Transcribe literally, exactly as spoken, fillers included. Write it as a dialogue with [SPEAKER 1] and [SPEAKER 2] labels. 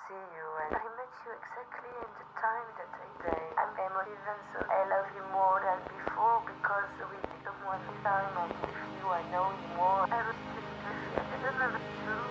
[SPEAKER 1] see you, and I met you exactly in the time that I say. I'm emotive, and so I love you more than before because we become one time, and with you I know you more. I respect you, I don't know the truth.